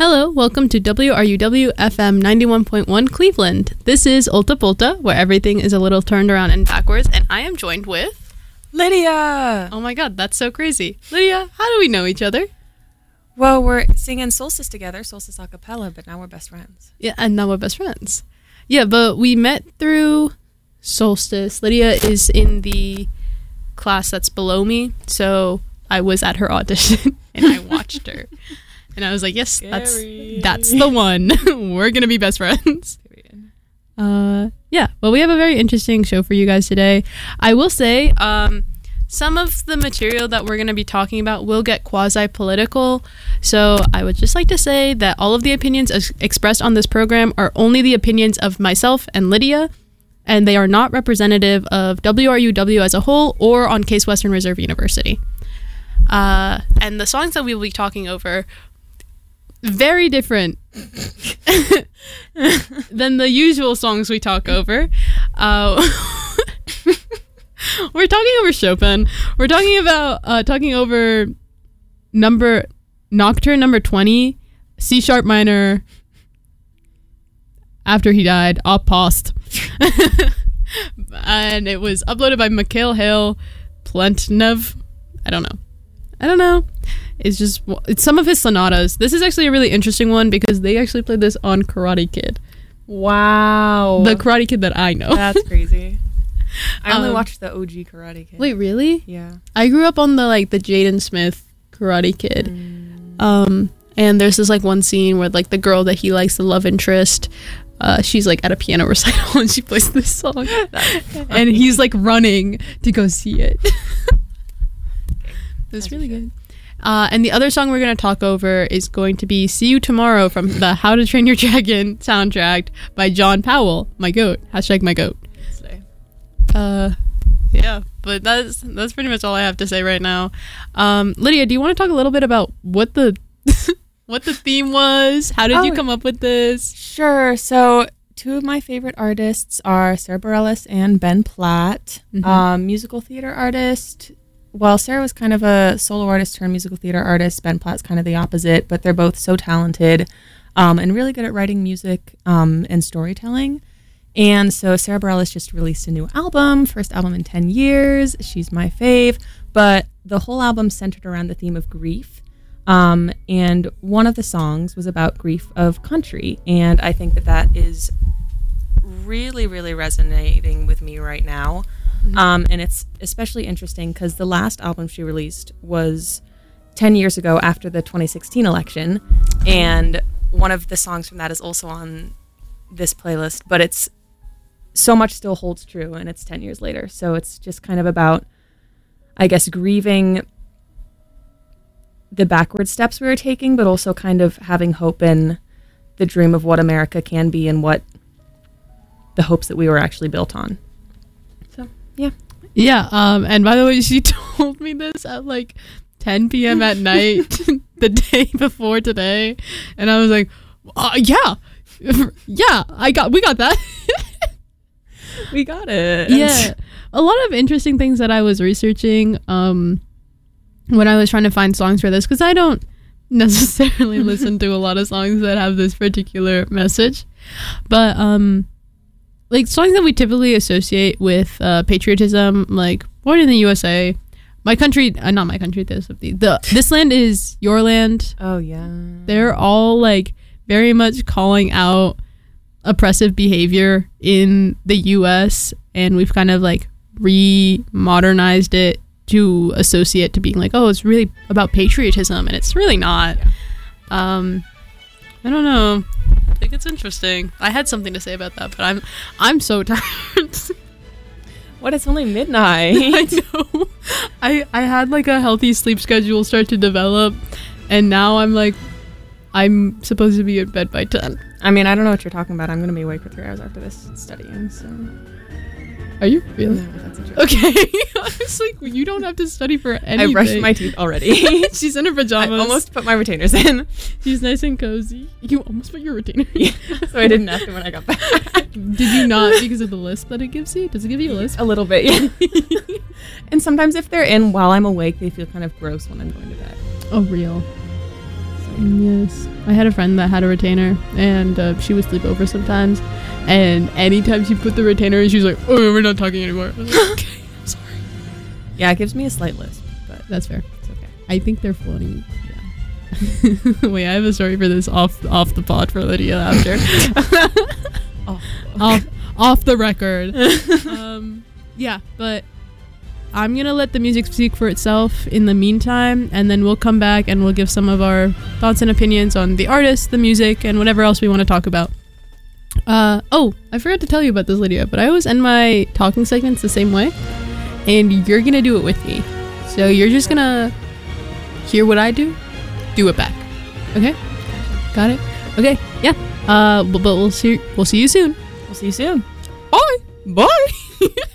Hello, welcome to WRUW FM 91.1 Cleveland. This is Ulta Pulta, where everything is a little turned around and backwards, and I am joined with... Lydia! Oh my god, that's so crazy. Lydia, how do we know each other? Well, we're singing Solstice together, Solstice a cappella, but now we're best friends. Yeah, and now we're best friends. Yeah, but we met through Solstice. Lydia is in the class that's below me, so I was at her audition, and I watched her. And I was like, yes, that's the one. We're going to be best friends. Yeah, well, we have a very interesting show for you guys today. I will say some of the material that we're going to be talking about will get quasi-political. So I would just like to say that all of the opinions expressed on this program are only the opinions of myself and Lydia, and they are not representative of WRUW as a whole or on Case Western Reserve University. And the songs that we will be talking over... very different than the usual songs we talk over. We're talking over Chopin. We're talking about talking over Nocturne number 20, C sharp minor. After he died, op post, and it was uploaded by Mikhail Hale Plentnev. I don't know. It's some of his sonatas. This is actually a really interesting one because they actually played this on Karate Kid. Wow. The Karate Kid that I know. That's crazy. I only watched the OG Karate Kid. Wait, really? Yeah. I grew up on the Jaden Smith Karate Kid. And there's this one scene where the girl that he likes, the love interest, she's at a piano recital and she plays this song. And he's running to go see it. It's really good. And the other song we're going to talk over is going to be See You Tomorrow from the How to Train Your Dragon soundtrack by John Powell, my goat. # my goat. Yeah, but that's pretty much all I have to say right now. Lydia, do you want to talk a little bit about what the what the theme was? How did you come up with this? Sure. So two of my favorite artists are Sarah Bareilles and Ben Platt, musical theater artist. Well, Sarah was kind of a solo artist turned musical theater artist. Ben Platt's kind of the opposite, but they're both so talented and really good at writing music and storytelling. And so Sarah Bareilles just released a new album, first album in 10 years. She's my fave, but the whole album centered around the theme of grief. And one of the songs was about grief of country. And I think that is really, really resonating with me right now. And it's especially interesting because the last album she released was 10 years ago after the 2016 election. And one of the songs from that is also on this playlist, but it's so much still holds true and it's 10 years later. So it's just kind of about, I guess, grieving the backward steps we were taking, but also kind of having hope in the dream of what America can be and what the hopes that we were actually built on. Yeah, and by the way, she told me this at 10 p.m. at night the day before today, and I was like, yeah, we got that. We got it. Yeah, a lot of interesting things that I was researching when I was trying to find songs for this, because I don't necessarily listen to a lot of songs that have this particular message, but songs that we typically associate with patriotism, Born in the USA, My Country, not My Country, This Land Is Your Land. Oh, yeah. They're all, very much calling out oppressive behavior in the U.S., and we've kind of, re-modernized it to associate to being it's really about patriotism, and it's really not. Yeah. I don't know. I think it's interesting. I had something to say about that, but I'm so tired. What? It's only midnight. I know. I had a healthy sleep schedule start to develop, and now I'm supposed to be in bed by 10. I mean, I don't know what you're talking about. I'm going to be awake for 3 hours after this studying, so... Are you really? No, that's a joke. Okay. I was you don't have to study for anything. I brushed my teeth already. She's in her pajamas. I almost put my retainers in. She's nice and cozy. You almost put your retainers in. Yeah, so I didn't have to when I got back. Did you not because of the lisp that it gives you? Does it give you a lisp? A little bit, yeah. And sometimes if they're in while I'm awake, they feel kind of gross when I'm going to bed. Oh, real. So, Yes. I had a friend that had a retainer, and she would sleep over sometimes. And anytime she put the retainer in, she was like, "Oh, we're not talking anymore." I was like, "Okay, I'm sorry." Yeah, it gives me a slight lisp, but That's fair. it's okay. I think they're floating. Yeah. Wait, I have a story for this off the pod for Lydia after. Off the record. Yeah, but I'm gonna let the music speak for itself in the meantime, and then we'll come back and we'll give some of our thoughts and opinions on the artist, the music, and whatever else we want to talk about. Oh, I forgot to tell you about this, Lydia, but I always end my talking segments the same way, and you're gonna do it with me. So you're just gonna hear what I do it back. Okay? Got it? Okay, yeah. But we'll see you soon. We'll see you soon. Bye! Bye.